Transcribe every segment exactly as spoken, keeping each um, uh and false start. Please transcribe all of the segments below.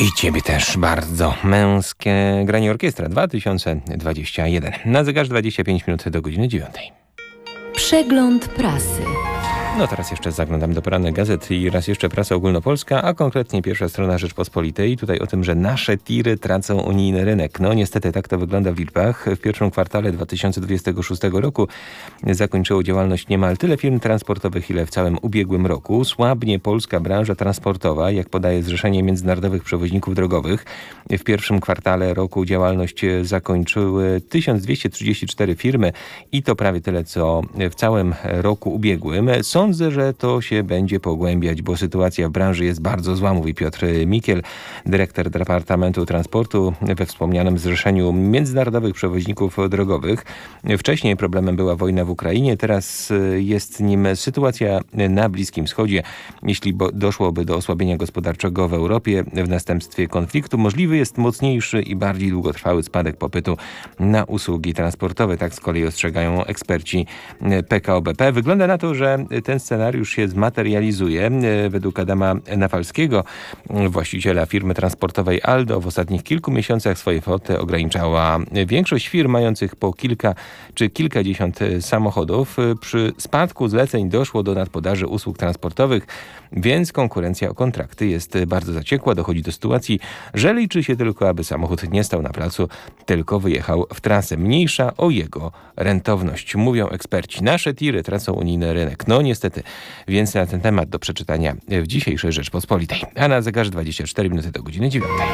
I ciebie też bardzo. Męskie granie orkiestra dwa tysiące dwudziesty pierwszy. Na zegarze dwadzieścia pięć minut do godziny dziewiątej. Przegląd prasy. No teraz jeszcze zaglądam do porannych gazet i raz jeszcze prasa ogólnopolska, a konkretnie pierwsza strona Rzeczpospolitej. Tutaj o tym, że nasze tiry tracą unijny rynek. No niestety tak to wygląda w liczbach. W pierwszym kwartale dwa tysiące dwudziestego szóstego roku zakończyło działalność niemal tyle firm transportowych, ile w całym ubiegłym roku. Słabnie polska branża transportowa, jak podaje Zrzeszenie Międzynarodowych Przewoźników Drogowych. W pierwszym kwartale roku działalność zakończyły tysiąc dwieście trzydzieści cztery firmy i to prawie tyle, co w całym roku ubiegłym. Są Sądzę, że to się będzie pogłębiać, bo sytuacja w branży jest bardzo zła, mówi Piotr Mikiel, dyrektor Departamentu Transportu we wspomnianym Zrzeszeniu Międzynarodowych Przewoźników Drogowych. Wcześniej problemem była wojna w Ukrainie, teraz jest nim sytuacja na Bliskim Wschodzie. Jeśli doszłoby do osłabienia gospodarczego w Europie w następstwie konfliktu, możliwy jest mocniejszy i bardziej długotrwały spadek popytu na usługi transportowe. Tak z kolei ostrzegają eksperci P K O B P. Wygląda na to, że ten scenariusz się zmaterializuje. Według Adama Nawalskiego, właściciela firmy transportowej Aldo, w ostatnich kilku miesiącach swoje floty ograniczała większość firm mających po kilka czy kilkadziesiąt samochodów. Przy spadku zleceń doszło do nadpodaży usług transportowych, więc konkurencja o kontrakty jest bardzo zaciekła. Dochodzi do sytuacji, że liczy się tylko, aby samochód nie stał na placu, tylko wyjechał w trasę. Mniejsza o jego rentowność. Mówią eksperci. Nasze tiry tracą unijny rynek. No niestety. Więcej na ten temat do przeczytania w dzisiejszej Rzeczpospolitej. A na zegarze dwadzieścia cztery minuty do godziny dziewiątej.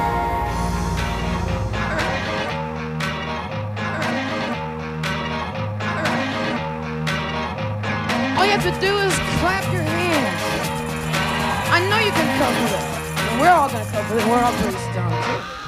All you have to do is clap your hands. I know you can cover it. And we're all going to cover it. We're all pretty stoned.